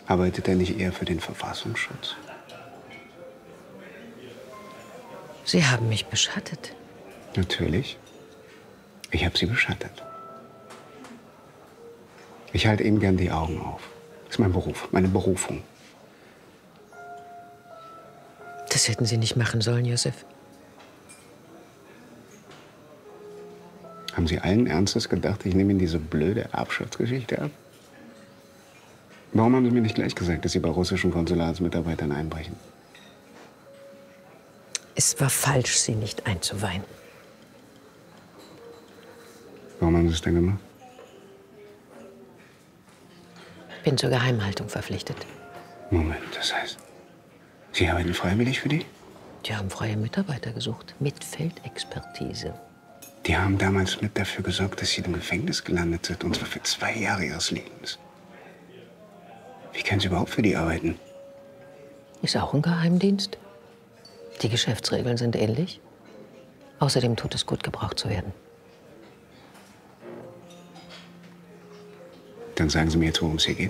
Arbeitet er nicht eher für den Verfassungsschutz? Sie haben mich beschattet. Natürlich. Ich habe Sie beschattet. Ich halte Ihnen gern die Augen auf. Das ist mein Beruf, meine Berufung. Das hätten Sie nicht machen sollen, Josef. Haben Sie allen Ernstes gedacht, ich nehme Ihnen diese blöde Erbschaftsgeschichte ab? Warum haben Sie mir nicht gleich gesagt, dass Sie bei russischen Konsulatsmitarbeitern einbrechen? Es war falsch, Sie nicht einzuweihen. Warum haben Sie es denn gemacht? Bin zur Geheimhaltung verpflichtet. Moment, das heißt, Sie arbeiten freiwillig für die? Die haben freie Mitarbeiter gesucht, mit Feldexpertise. Die haben damals mit dafür gesorgt, dass Sie im Gefängnis gelandet sind, und zwar für 2 Jahre Ihres Lebens. Wie können Sie überhaupt für die arbeiten? Ist auch ein Geheimdienst. Die Geschäftsregeln sind ähnlich. Außerdem tut es gut, gebraucht zu werden. Dann sagen Sie mir jetzt, worum es hier geht.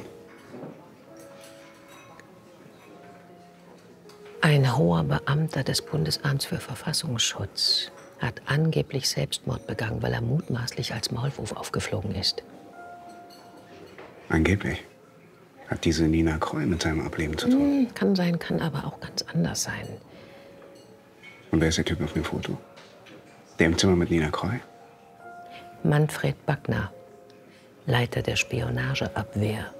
Ein hoher Beamter des Bundesamts für Verfassungsschutz hat angeblich Selbstmord begangen, weil er mutmaßlich als Maulwurf aufgeflogen ist. Angeblich. Hat diese Nina Kreu mit seinem Ableben zu tun? Kann sein, kann aber auch ganz anders sein. Und wer ist der Typ auf dem Foto? Der im Zimmer mit Nina Kreu? Manfred Backner, Leiter der Spionageabwehr.